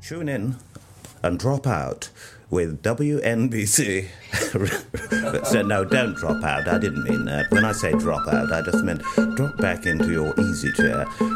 Tune in and drop out with WNBC. So no, don't drop out. I didn't mean that. When I say drop out, I just meant drop back into your easy chair